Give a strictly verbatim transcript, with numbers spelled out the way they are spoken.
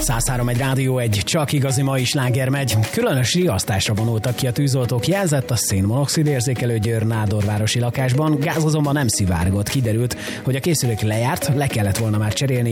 száz három egy Rádió egy, csak igazi mai sláger megy. Különös riasztásra vonultak ki a tűzoltók, jelzett a szénmonoxid érzékelő Győr nádorvárosi lakásban. Gáz azonban nem szivárgott, kiderült, hogy a készülék lejárt, le kellett volna már cserélni,